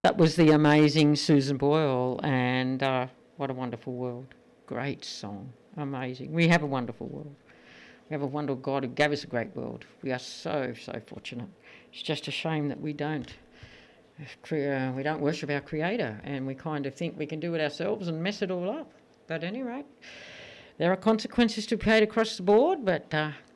That was the amazing Susan Boyle, and What a Wonderful World. Great song. Amazing. We have a wonderful world. We have a wonderful God who gave us a great world. We are so, so fortunate. It's just a shame that we don't worship our Creator, and we kind of think we can do it ourselves and mess it all up. But at any rate, there are consequences to be paid across the board, but,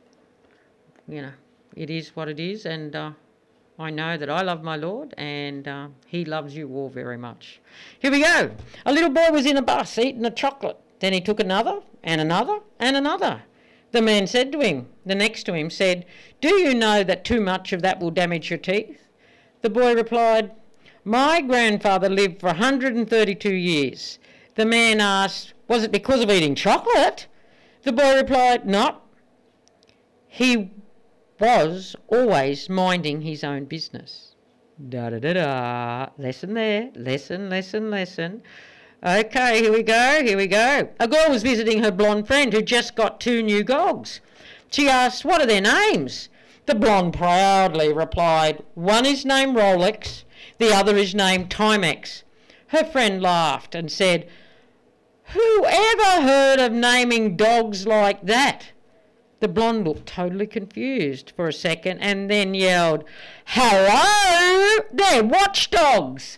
it is what it is, and I know that I love my Lord, and he loves you all very much. Here we go. A little boy was in a bus eating a chocolate. Then he took another and another and another. The man said to him, the next to him said, "Do you know that too much of that will damage your teeth?" The boy replied, "My grandfather lived for 132 years. The man asked, "Was it because of eating chocolate?" The boy replied, "No. He was always minding his own business." Da-da-da-da. Lesson there. Lesson. Okay, here we go. A girl was visiting her blonde friend who just got 2 new dogs. She asked, "What are their names?" The blonde proudly replied, "One is named Rolex, the other is named Timex." Her friend laughed and said, "Who ever heard of naming dogs like that?" The blonde looked totally confused for a second and then yelled, "Hello! They're watchdogs!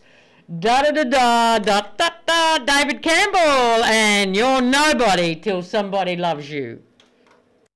Da-da-da-da, da-da-da, David Campbell, and you're nobody till somebody loves you."